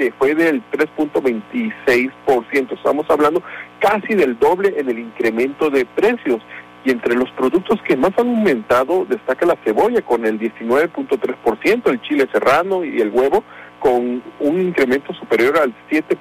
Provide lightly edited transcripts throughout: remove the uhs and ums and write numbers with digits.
que fue del 3.26%. Estamos hablando casi del doble en el incremento de precios. Y entre los productos que más han aumentado destaca la cebolla con el 19.3%, el chile serrano y el huevo con un incremento superior al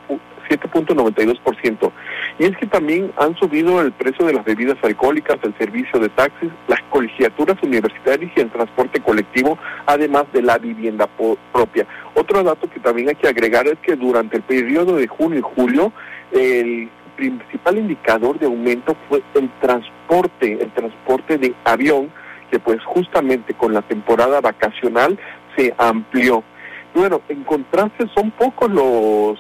7.92%. Y es que también han subido el precio de las bebidas alcohólicas, el servicio de taxis, las colegiaturas universitarias y el transporte colectivo, además de la vivienda propia. Otro dato que también hay que agregar es que durante el periodo de junio y julio, el principal indicador de aumento fue el transporte de avión, que pues justamente con la temporada vacacional se amplió. Bueno, en contraste son pocos los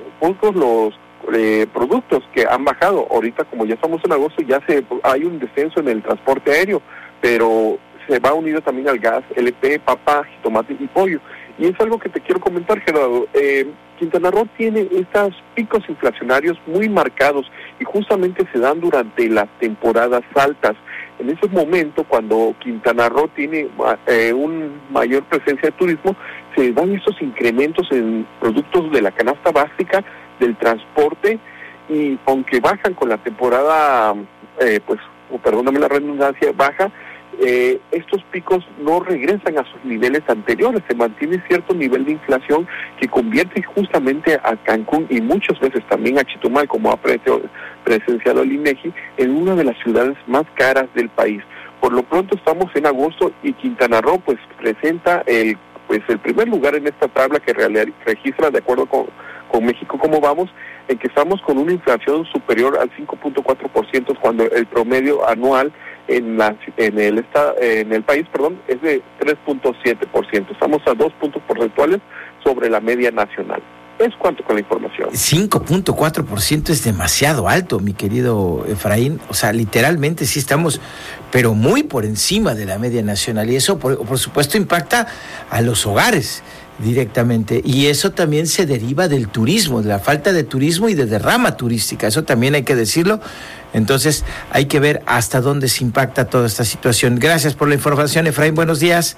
productos que han bajado. Ahorita, como ya estamos en agosto, hay un descenso en el transporte aéreo, pero se va unido también al gas, LP, papa, jitomate y pollo. Y es algo que te quiero comentar, Gerardo. Quintana Roo tiene estos picos inflacionarios muy marcados y justamente se dan durante las temporadas altas. En ese momento, cuando Quintana Roo tiene una mayor presencia de turismo, se dan estos incrementos en productos de la canasta básica, del transporte, y aunque bajan con la temporada, perdóname la redundancia, baja, estos picos no regresan a sus niveles anteriores, se mantiene cierto nivel de inflación que convierte justamente a Cancún y muchas veces también a Chetumal, como ha presenciado el INEGI, en una de las ciudades más caras del país. Por lo pronto estamos en agosto y Quintana Roo pues presenta el primer lugar en esta tabla que registra, de acuerdo con México Cómo Vamos, en que estamos con una inflación superior al 5.4%, cuando el promedio anual en el país, es de 3.7%. Estamos a 2 puntos porcentuales sobre la media nacional. Es cuanto con la información. 5.4% es demasiado alto, mi querido Efraín. O sea, literalmente sí estamos, pero muy por encima de la media nacional. Y eso, por supuesto, impacta a los hogares directamente. Y eso también se deriva del turismo, de la falta de turismo y de derrama turística. Eso también hay que decirlo. Entonces, hay que ver hasta dónde se impacta toda esta situación. Gracias por la información, Efraín. Buenos días.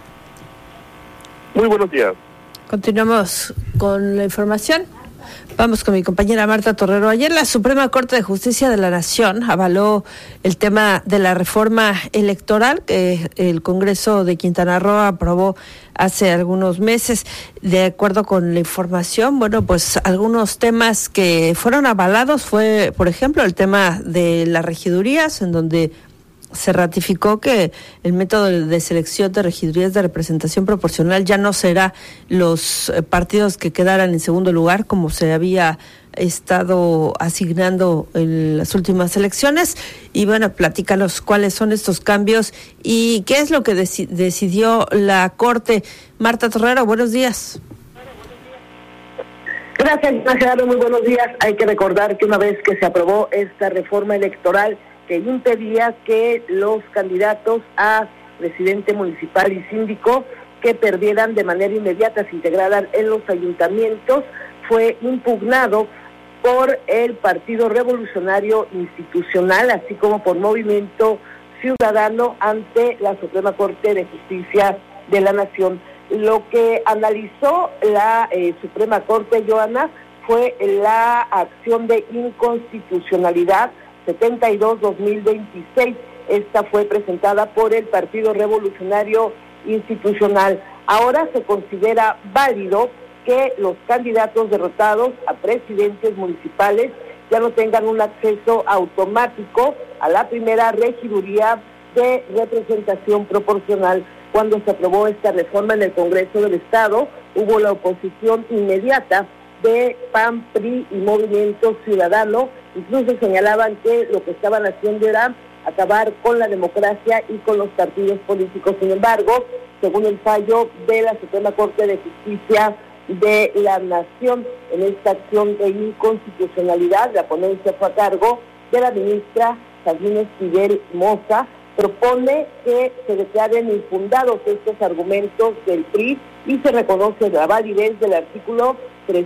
Muy buenos días. Continuamos con la información. Vamos con mi compañera Marta Torrero. Ayer la Suprema Corte de Justicia de la Nación avaló el tema de la reforma electoral que el Congreso de Quintana Roo aprobó hace algunos meses. De acuerdo con la información, pues algunos temas que fueron avalados fue, por ejemplo, el tema de las regidurías, en donde se ratificó que el método de selección de regidurías de representación proporcional ya no será los partidos que quedaran en segundo lugar, como se había estado asignando en las últimas elecciones. Y platícanos cuáles son estos cambios y qué es lo que decidió la Corte. Marta Torrero, buenos días. Gracias, Gerardo, muy buenos días. Hay que recordar que una vez que se aprobó esta reforma electoral que impedía que los candidatos a presidente municipal y síndico que perdieran de manera inmediata se integraran en los ayuntamientos, fue impugnado por el Partido Revolucionario Institucional, así como por Movimiento Ciudadano ante la Suprema Corte de Justicia de la Nación. Lo que analizó la Suprema Corte, Joana, fue la acción de inconstitucionalidad 72-2026. Esta fue presentada por el Partido Revolucionario Institucional. Ahora se considera válido que los candidatos derrotados a presidentes municipales ya no tengan un acceso automático a la primera regiduría de representación proporcional. Cuando se aprobó esta reforma en el Congreso del Estado, hubo la oposición inmediata de PAN, PRI y Movimiento Ciudadano. Incluso señalaban que lo que estaban haciendo era acabar con la democracia y con los partidos políticos. Sin embargo, según el fallo de la Suprema Corte de Justicia de la Nación, en esta acción de inconstitucionalidad, la ponencia fue a cargo de la ministra Sabina Esquivel Moza, propone que se declaren infundados estos argumentos del PRI y se reconoce la validez del artículo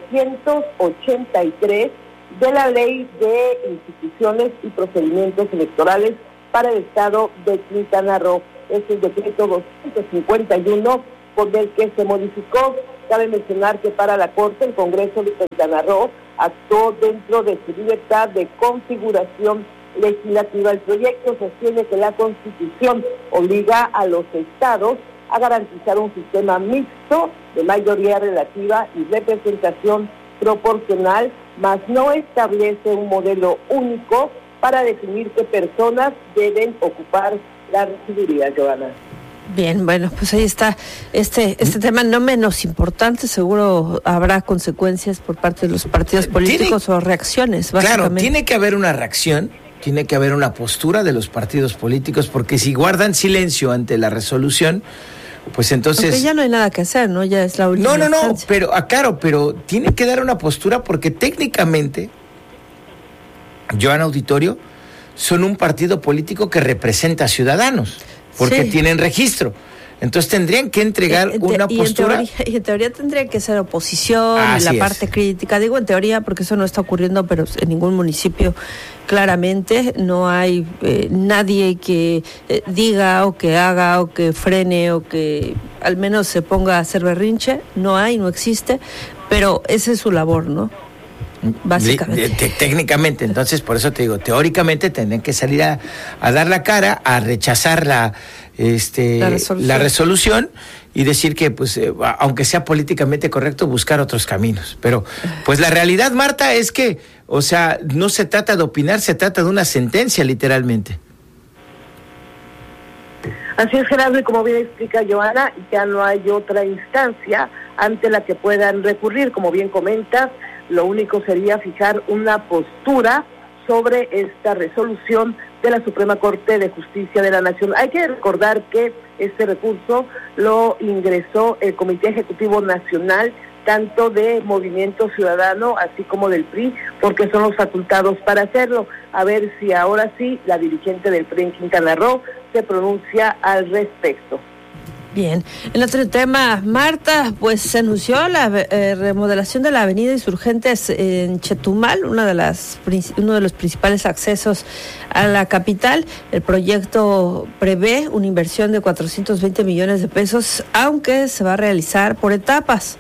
383 de la Ley de Instituciones y Procedimientos Electorales para el Estado de Quintana Roo. Es el decreto 251 por el que se modificó Cabe mencionar que para la Corte, el Congreso de Quintana Roo actuó dentro de su libertad de configuración legislativa. El proyecto sostiene que la Constitución obliga a los estados a garantizar un sistema mixto de mayoría relativa y representación proporcional, mas no establece un modelo único para definir qué personas deben ocupar la regiduría, Joana. Bien, bueno, pues ahí está este tema no menos importante. Seguro habrá consecuencias por parte de los partidos políticos o reacciones, básicamente. Claro, tiene que haber una reacción, tiene que haber una postura de los partidos políticos, porque si guardan silencio ante la resolución, pues entonces... Porque ya no hay nada que hacer, ¿no? Ya es la última instancia. Pero, claro, pero tiene que dar una postura porque técnicamente, Joana Auditorio, son un partido político que representa a ciudadanos, porque tienen registro. Entonces tendrían que entregar una postura. En teoría tendría que ser oposición, la parte crítica. Digo en teoría porque eso no está ocurriendo, pero en ningún municipio claramente no hay nadie que diga o que haga o que frene o que al menos se ponga a hacer berrinche. No existe, pero esa es su labor, ¿no? Básicamente. Técnicamente, entonces por eso te digo, teóricamente tendrían que salir a dar la cara, a rechazar la resolución y decir que, pues, aunque sea políticamente correcto, buscar otros caminos. Pero, pues, la realidad, Marta, es que, o sea, no se trata de opinar, se trata de una sentencia, literalmente. Así es, Gerardo, y como bien explica Joana, ya no hay otra instancia ante la que puedan recurrir. Como bien comentas, lo único sería fijar una postura sobre esta resolución de la Suprema Corte de Justicia de la Nación. Hay que recordar que este recurso lo ingresó el Comité Ejecutivo Nacional, tanto de Movimiento Ciudadano, así como del PRI, porque son los facultados para hacerlo. A ver si ahora sí la dirigente del PRI en Quintana Roo se pronuncia al respecto. Bien, en otro tema, Marta, pues se anunció la remodelación de la avenida Insurgentes en Chetumal, uno de los principales accesos a la capital. El proyecto prevé una inversión de 420 millones de pesos, aunque se va a realizar por etapas.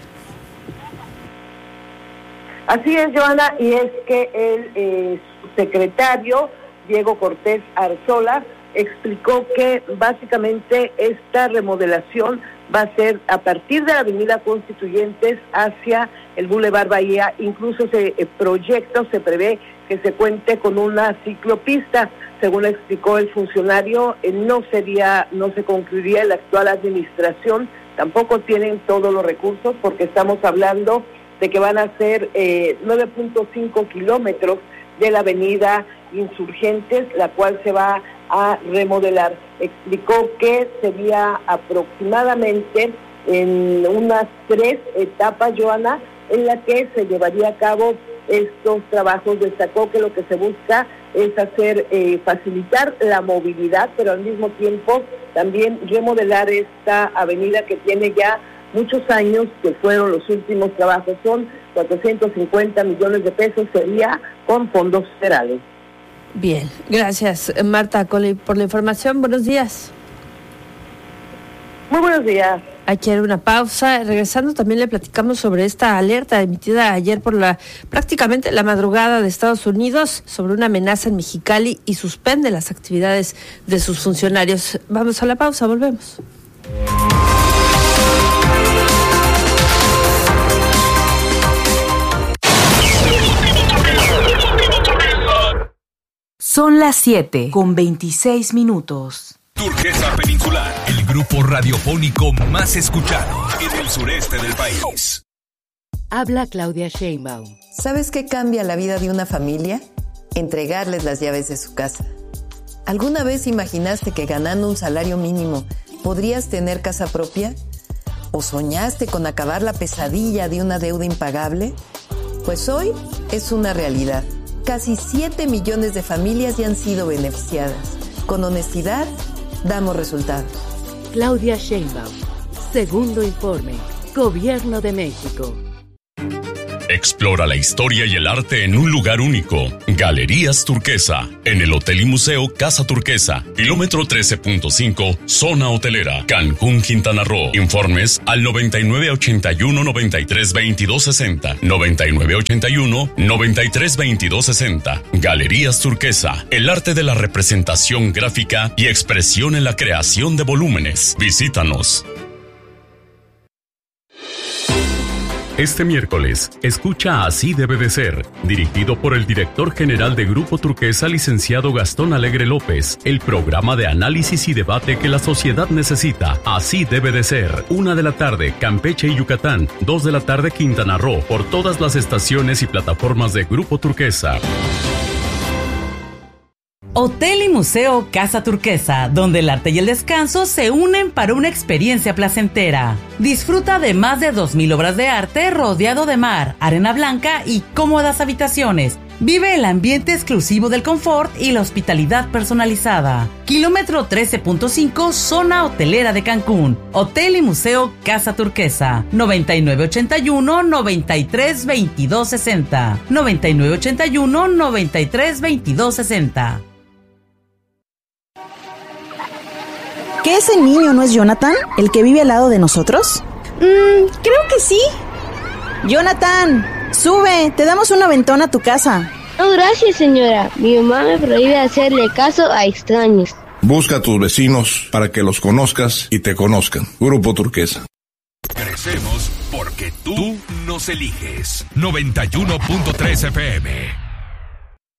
Así es, Joana, y es que el secretario Diego Cortés Arzola explicó que básicamente esta remodelación va a ser a partir de la avenida Constituyentes hacia el Boulevard Bahía. Incluso se prevé que se cuente con una ciclopista. Según explicó el funcionario, no se concluiría en la actual administración, tampoco tienen todos los recursos, porque estamos hablando de que van a ser 9.5 kilómetros de la avenida Insurgentes, la cual se va a remodelar. Explicó que sería aproximadamente en unas 3 etapas, Joana, en la que se llevaría a cabo estos trabajos. Destacó que lo que se busca es facilitar la movilidad, pero al mismo tiempo también remodelar esta avenida que tiene ya muchos años, que fueron los últimos trabajos. Son 450 millones de pesos, sería con fondos federales. Bien, gracias Marta por la información. Buenos días. Muy buenos días. Hay que hacer una pausa. Regresando también le platicamos sobre esta alerta emitida ayer por prácticamente la madrugada de Estados Unidos sobre una amenaza en Mexicali y suspende las actividades de sus funcionarios. Vamos a la pausa, volvemos. Son las 7:26. Turquesa Peninsular, el grupo radiofónico más escuchado en el sureste del país. Habla Claudia Sheinbaum. ¿Sabes qué cambia la vida de una familia? Entregarles las llaves de su casa. ¿Alguna vez imaginaste que ganando un salario mínimo podrías tener casa propia? ¿O soñaste con acabar la pesadilla de una deuda impagable? Pues hoy es una realidad. Casi 7 millones de familias ya han sido beneficiadas. Con honestidad, damos resultados. Claudia Sheinbaum. Segundo informe. Gobierno de México. Explora la historia y el arte en un lugar único. Galerías Turquesa, en el Hotel y Museo Casa Turquesa, kilómetro 13.5, zona hotelera, Cancún, Quintana Roo. Informes al 9981-932260, 9981-932260. Galerías Turquesa, el arte de la representación gráfica y expresión en la creación de volúmenes. Visítanos. Este miércoles, escucha Así debe de ser, dirigido por el director general de Grupo Turquesa, licenciado Gastón Alegre López, el programa de análisis y debate que la sociedad necesita. Así debe de ser. 1 de la tarde, Campeche y Yucatán. 2 de la tarde, Quintana Roo, por todas las estaciones y plataformas de Grupo Turquesa. Hotel y Museo Casa Turquesa, donde el arte y el descanso se unen para una experiencia placentera. Disfruta de más de 2,000 obras de arte rodeado de mar, arena blanca y cómodas habitaciones. Vive el ambiente exclusivo del confort y la hospitalidad personalizada. Kilómetro 13.5, zona hotelera de Cancún. Hotel y Museo Casa Turquesa. 9981-932260. 9981-932260. ¿Que ese niño no es Jonathan, el que vive al lado de nosotros? Creo que sí. Jonathan, sube, te damos un aventón a tu casa. No, gracias, señora. Mi mamá me prohíbe hacerle caso a extraños. Busca a tus vecinos para que los conozcas y te conozcan. Grupo Turquesa. Crecemos porque tú nos eliges. 91.3 FM.